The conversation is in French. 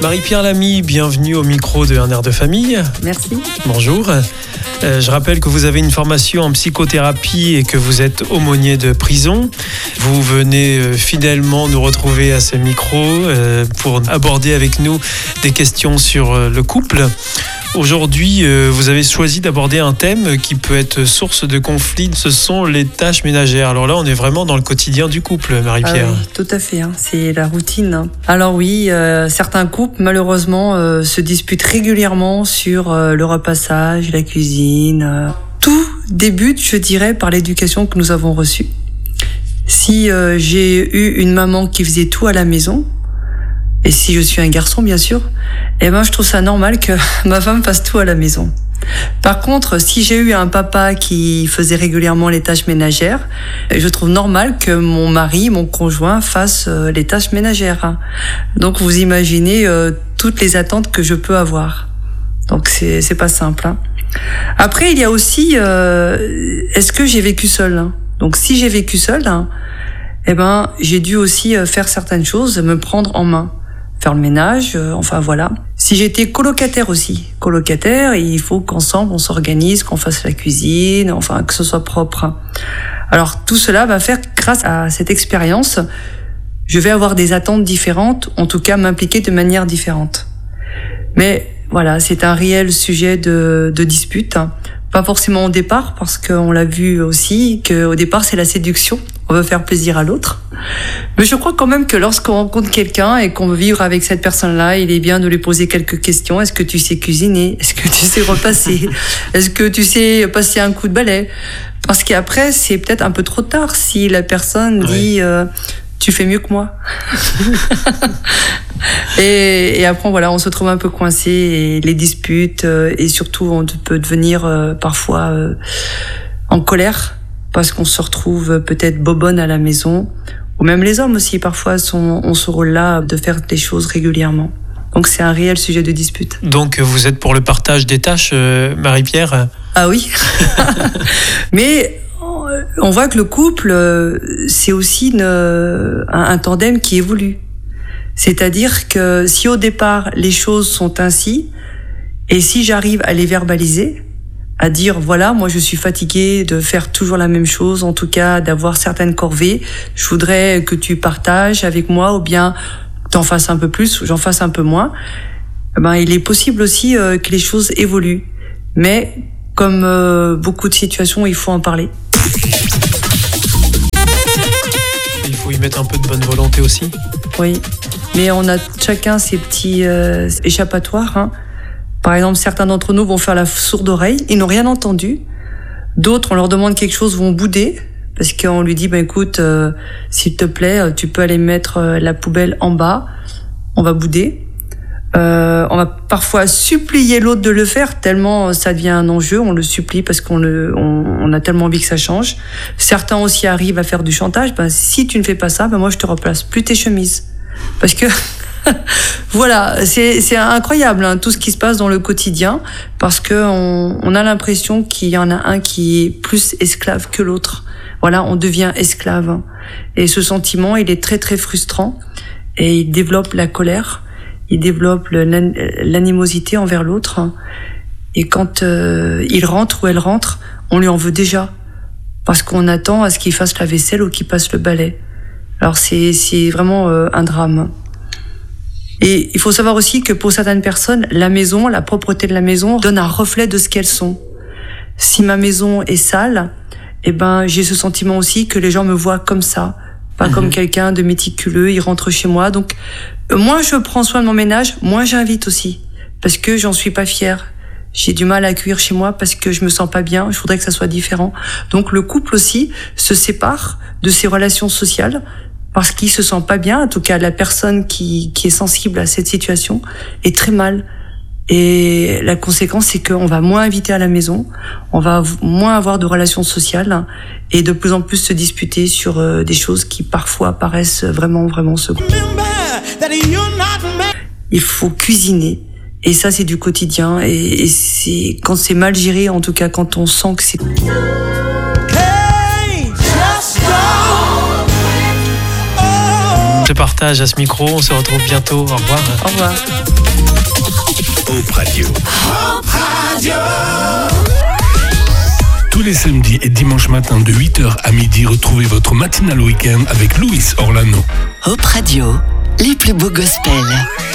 Marie-Pierre Lamy, bienvenue au micro de Un air de famille. Merci. Bonjour. Je rappelle que vous avez une formation en psychothérapie et que vous êtes aumônier de prison. Vous venez fidèlement nous retrouver à ce micro pour aborder avec nous des questions sur le couple. Aujourd'hui, vous avez choisi d'aborder un thème qui peut être source de conflit. Ce sont les tâches ménagères. Alors là, on est vraiment dans le quotidien du couple, Marie-Pierre. Oui, tout à fait. C'est la routine. Alors oui, certains couples, malheureusement, se disputent régulièrement sur le repassage, la cuisine. Tout débute, je dirais, par l'éducation que nous avons reçue. Si j'ai eu une maman qui faisait tout à la maison, et si je suis un garçon, bien sûr, je trouve ça normal que ma femme fasse tout à la maison. Par contre, si j'ai eu un papa qui faisait régulièrement les tâches ménagères, je trouve normal que mon mari, mon conjoint, fasse les tâches ménagères. Donc, vous imaginez toutes les attentes que je peux avoir. Donc, c'est pas simple. Après, il y a aussi, est-ce que j'ai vécu seule ? Donc, si j'ai vécu seule, j'ai dû aussi faire certaines choses, me prendre en main. Faire le ménage, voilà. Si j'étais colocataire aussi, il faut qu'ensemble on s'organise, qu'on fasse la cuisine, que ce soit propre. Alors tout cela va faire, grâce à cette expérience, je vais avoir des attentes différentes, en tout cas m'impliquer de manière différente. Mais voilà, c'est un réel sujet de dispute. Pas forcément au départ, parce qu'on l'a vu aussi, qu'au départ c'est la séduction, on veut faire plaisir à l'autre. Mais je crois quand même que lorsqu'on rencontre quelqu'un et qu'on veut vivre avec cette personne-là, il est bien de lui poser quelques questions. Est-ce que tu sais cuisiner ? Est-ce que tu sais repasser ? Est-ce que tu sais passer un coup de balai ? Parce qu'après, c'est peut-être un peu trop tard si la personne dit tu fais mieux que moi. Et après, on se trouve un peu coincé, et les disputes, et surtout, on peut devenir parfois en colère, parce qu'on se retrouve peut-être bobonne à la maison, ou même les hommes aussi, parfois, ont ce rôle-là de faire des choses régulièrement. Donc, c'est un réel sujet de dispute. Donc, vous êtes pour le partage des tâches, Marie-Pierre ? Ah oui. Mais on voit que le couple, c'est aussi un tandem qui évolue. C'est-à-dire que si au départ les choses sont ainsi, et si j'arrive à les verbaliser, à dire voilà, moi je suis fatiguée de faire toujours la même chose, en tout cas d'avoir certaines corvées, je voudrais que tu partages avec moi, ou bien t'en fasses un peu plus, ou j'en fasse un peu moins, il est possible aussi que les choses évoluent. Mais comme beaucoup de situations, il faut en parler. Il faut y mettre un peu de bonne volonté aussi. Oui. Mais on a chacun ses petits échappatoires. Par exemple, certains d'entre nous vont faire la sourde oreille, ils n'ont rien entendu. D'autres, on leur demande quelque chose, vont bouder, parce qu'on lui dit, écoute, s'il te plaît, tu peux aller mettre la poubelle en bas, on va bouder. On va parfois supplier l'autre de le faire, tellement ça devient un enjeu, on le supplie parce qu'on a tellement envie que ça change. Certains aussi arrivent à faire du chantage, si tu ne fais pas ça, moi je te replace plus tes chemises. Parce que voilà, c'est incroyable tout ce qui se passe dans le quotidien, parce que on a l'impression qu'il y en a un qui est plus esclave que l'autre. Voilà, on devient esclave. Et ce sentiment, il est très très frustrant, et il développe la colère, il développe l'animosité envers l'autre. Et quand il rentre ou elle rentre, on lui en veut déjà, parce qu'on attend à ce qu'il fasse la vaisselle ou qu'il passe le balai. Alors c'est vraiment un drame. Et il faut savoir aussi que pour certaines personnes, la maison, la propreté de la maison donne un reflet de ce qu'elles sont. Si ma maison est sale, j'ai ce sentiment aussi que les gens me voient comme ça, pas comme quelqu'un de méticuleux, il rentre chez moi. Donc moins je prends soin de mon ménage, moins j'invite aussi, parce que j'en suis pas fière. J'ai du mal à accueillir chez moi parce que je me sens pas bien, je voudrais que ça soit différent. Donc le couple aussi se sépare de ses relations sociales, parce qu'il se sent pas bien. En tout cas, la personne qui est sensible à cette situation est très mal. Et la conséquence, c'est qu'on va moins inviter à la maison, on va moins avoir de relations sociales, et de plus en plus se disputer sur des choses qui parfois paraissent vraiment, vraiment secondaires. Il faut cuisiner. Et ça, c'est du quotidien. Et c'est, quand c'est mal géré, en tout cas, quand on sent que c'est... ce partage à ce micro. On se retrouve bientôt. Au revoir. Au revoir. Hope Radio. Tous les samedis et dimanches matins de 8h à midi, retrouvez votre matinale week-end avec Louis Orlano. Hope Radio, les plus beaux gospels.